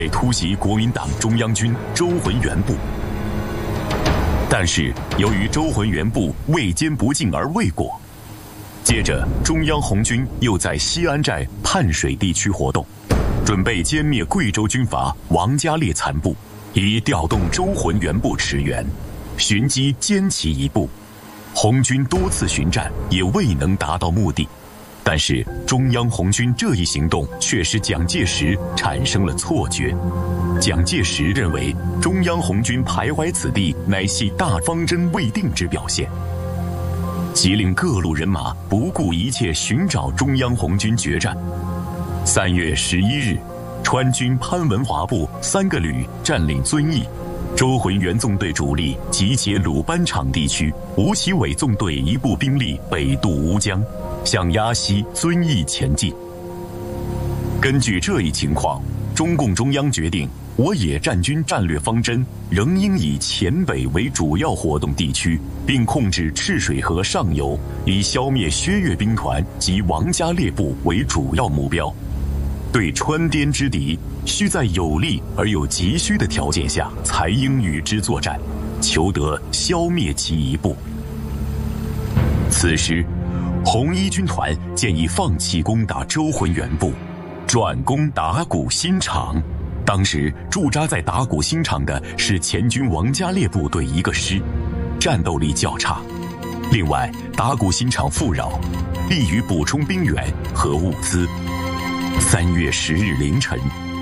突袭国民党中央军周浑元部。但是由于周浑元部未坚不进而未果，接着中央红军又在西安寨泮水地区活动，准备歼灭贵州军阀王家烈残部，以调动周浑元部驰援，寻机歼其一部。红军多次巡战也未能达到目的，但是中央红军这一行动却使蒋介石产生了错觉。蒋介石认为中央红军徘徊此地乃系大方针未定之表现，即令各路人马不顾一切寻找中央红军决战。3月11日，川军潘文华部3个旅占领遵义，周浑元纵队主力集结鲁班场地区，吴奇伟纵队一部兵力北渡吴江，向鸭溪、遵义前进。根据这一情况，中共中央决定，我野战军战略方针仍应以黔北为主要活动地区，并控制赤水河上游，以消灭薛岳兵团及王家烈部为主要目标。对川滇之敌，需在有利而又急需的条件下，才应与之作战，求得消灭其一部。此时，红一军团建议放弃攻打周浑元部，转攻打鼓新场。当时驻扎在打鼓新场的是黔军王家烈部队1个师，战斗力较差。另外，打鼓新场富饶，利于补充兵员和物资。3月10日凌晨，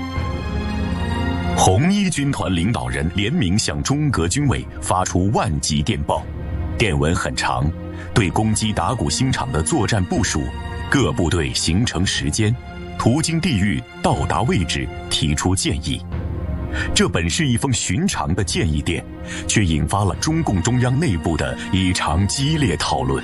红一军团领导人联名向中革军委发出万级电报，电文很长，对攻击打鼓新场的作战部署、各部队行程时间、途经地域、到达位置提出建议。这本是一封寻常的建议电，却引发了中共中央内部的一场激烈讨论。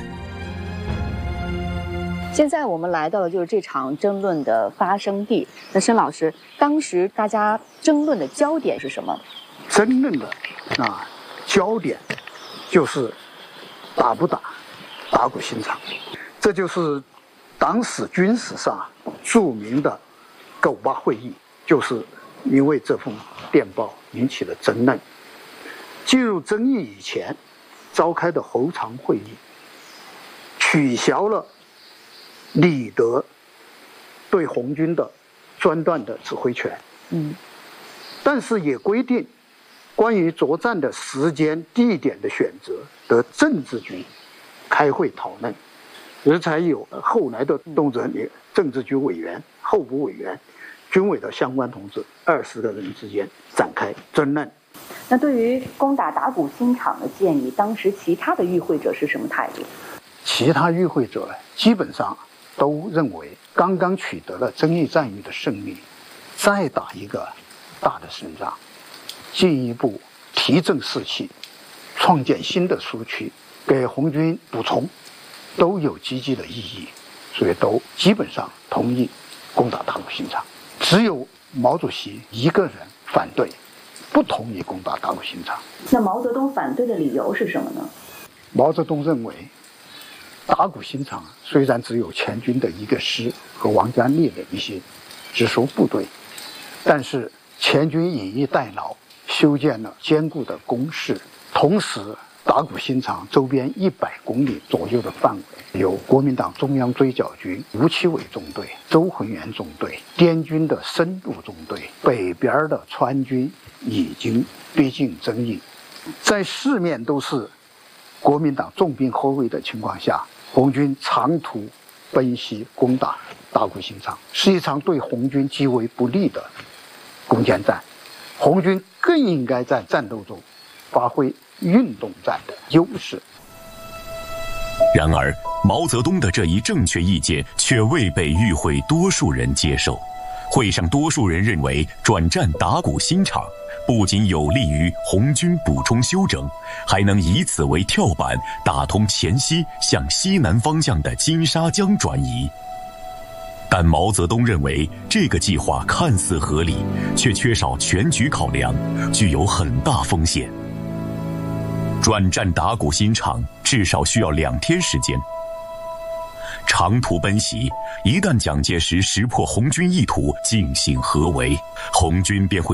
现在我们来到了就是这场争论的发生地。那申老师，当时大家争论的焦点是什么？ 争论的焦点就是打不打打鼓新场，这就是党史军史上著名的狗巴会议，就是因为这封电报引起了争论。进入争议以前召开的侯常会议取消了李德对红军的专断的指挥权，但是也规定关于作战的时间、地点的选择得政治局开会讨论，而才有后来的动辄政治局委员、候补委员、军委的相关同志20个人之间展开争论。 那对于攻打打鼓新场的建议，当时其他的与会者是什么态度？ 其他与会者基本上都认为，刚刚取得了遵义战役的胜利，再打一个大的胜仗，进一步提振士气，创建新的苏区，给红军补充，都有积极的意义，所以都基本上同意攻打打鼓新场。只有毛主席一个人反对，不同意攻打打鼓新场。 那毛泽东反对的理由是什么呢？ 毛泽东认为，打鼓新场虽然只有黔军的1个师和王家烈的一些直属部队，但是黔军以逸待劳，修建了坚固的工事，同时打鼓新场周边100公里左右的范围有国民党中央追剿军吴奇伟纵队、周浑元纵队、滇军的深入纵队，北边的川军已经逼近遵义，在四面都是国民党重兵后卫的情况下，红军长途奔袭攻打打鼓新场，是一场对红军极为不利的攻坚战。红军更应该在战斗中发挥运动战的优势。 然而，毛泽东的这一正确意见却未被与会多数人接受。会上多数人认为，转战打鼓新场不仅有利于红军补充休整，还能以此为跳板，打通黔西向西南方向的金沙江转移。但毛泽东认为，这个计划看似合理，却缺少全局考量，具有很大风险。转战打鼓新场至少需要2天时间。长途奔袭，一旦蒋介石识破红军意图进行合围，红军便会